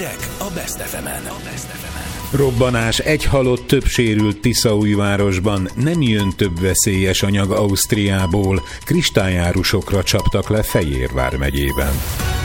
Hírek a Best FM-en. Robbanás, egy halott, több sérült Tiszaújvárosban, nem jön több veszélyes anyag Ausztriából, kristályárusokra csaptak le Fejérvár megyében.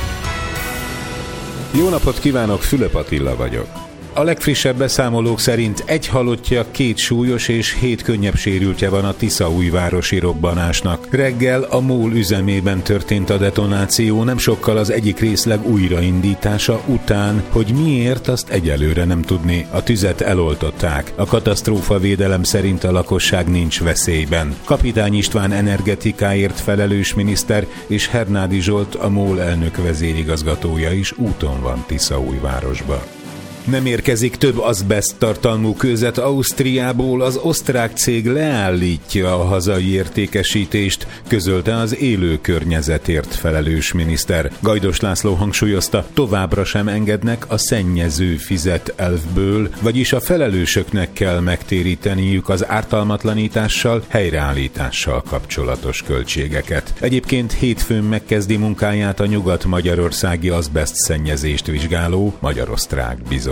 Jó napot kívánok, Fülöp Attila vagyok. A legfrissebb beszámolók szerint egy halottja, 2 súlyos és 7 könnyebb sérültje van a tiszaújvárosi robbanásnak. Reggel a MOL üzemében történt a detonáció, nem sokkal az egyik részleg újraindítása után, hogy miért, azt egyelőre nem tudni. A tüzet eloltották. A katasztrófavédelem szerint a lakosság nincs veszélyben. Kapitány István energetikáért felelős miniszter és Hernádi Zsolt, a MOL elnök vezérigazgatója is úton van Tiszaújvárosba. Nem érkezik több azbeszt tartalmú kőzet Ausztriából, az osztrák cég leállítja a hazai értékesítést, közölte az élő környezetért felelős miniszter. Gajdos László hangsúlyozta, továbbra sem engednek a szennyező fizet elvből, vagyis a felelősöknek kell megtéríteniük az ártalmatlanítással, helyreállítással kapcsolatos költségeket. Egyébként hétfőn megkezdi munkáját a nyugat-magyarországi azbeszt szennyezést vizsgáló Magyar-Osztrák Bizottság.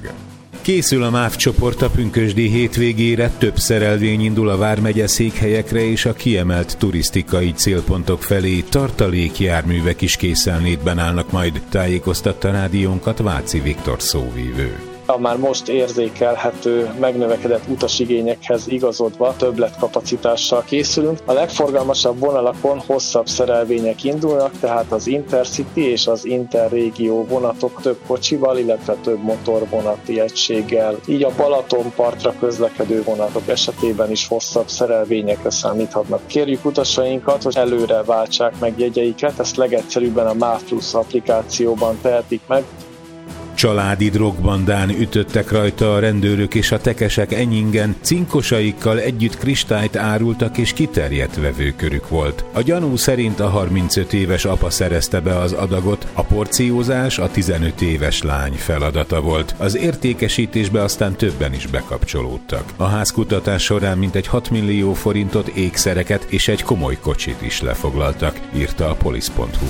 Készül a MÁV csoport a pünkösdi hétvégére, több szerelvény indul a vármegye székhelyekre és a kiemelt turisztikai célpontok felé, tartalékjárművek is készenlétben állnak majd, tájékoztatta rádiónkat Váci Viktor szóvívő. A már most érzékelhető megnövekedett utasigényekhez igazodva többletkapacitással készülünk. A legforgalmasabb vonalakon hosszabb szerelvények indulnak, tehát az Intercity és az Interrégió vonatok több kocsival, illetve több motorvonati egységgel. Így a Balatonpartra közlekedő vonatok esetében is hosszabb szerelvényekre számíthatnak. Kérjük utasainkat, hogy előre váltsák meg jegyeiket, ezt legegyszerűbben a MÁV Plus applikációban tehetik meg. Családi drogbandán ütöttek rajta a rendőrök, és a tekesek Enyingen cinkosaikkal együtt kristályt árultak, és kiterjedt vevőkörük volt. A gyanú szerint a 35 éves apa szerezte be az adagot, a porciózás a 15 éves lány feladata volt. Az értékesítésbe aztán többen is bekapcsolódtak. A házkutatás során mintegy 6 millió forintot, ékszereket és egy komoly kocsit is lefoglaltak, írta a polisz.hu.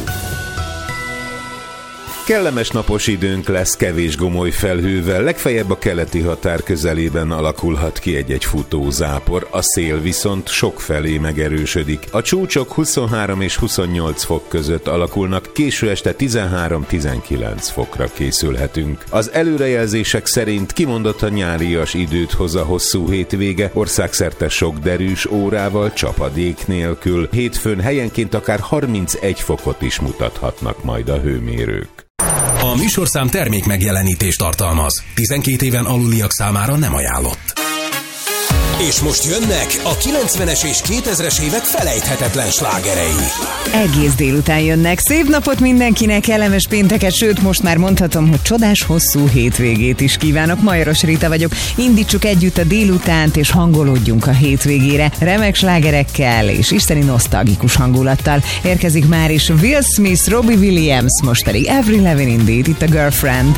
Kellemes napos időnk lesz kevés gomoly felhővel, legfeljebb a keleti határ közelében alakulhat ki egy-egy futózápor, a szél viszont sokfelé megerősödik. A csúcsok 23 és 28 fok között alakulnak, késő este 13-19 fokra készülhetünk. Az előrejelzések szerint kimondottan nyárias időt hoz a hosszú hétvége, országszerte sok derűs órával, csapadék nélkül. Hétfőn helyenként akár 31 fokot is mutathatnak majd a hőmérők. A műsorszám termék megjelenítést tartalmaz. 12 éven aluliak számára nem ajánlott. És most jönnek a 90-es és 2000-es évek felejthetetlen slágerei. Egész délután jönnek. Szép napot mindenkinek, kellemes pénteket, sőt most már mondhatom, hogy csodás hosszú hétvégét is kívánok. Majoros Rita vagyok. Indítsuk együtt a délutánt és hangolódjunk a hétvégére. Remek slágerekkel és isteni nosztalgikus hangulattal érkezik már is Will Smith, Robbie Williams, most pedig Avril Lavigne, itt a Girlfriend.